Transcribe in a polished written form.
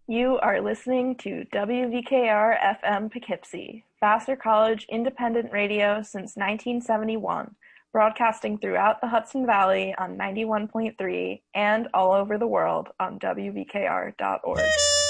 You are listening to WVKR FM Poughkeepsie, Vassar College independent radio since 1971, broadcasting throughout the Hudson Valley on 91.3 and all over the world on WVKR.org.